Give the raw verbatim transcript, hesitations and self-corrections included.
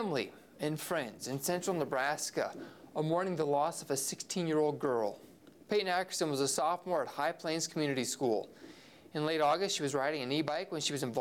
Family and friends in central Nebraska are mourning the loss of a sixteen-year-old girl. Peyton Ackerson was a sophomore at High Plains Community School. In late August, she was riding an e-bike when she was involved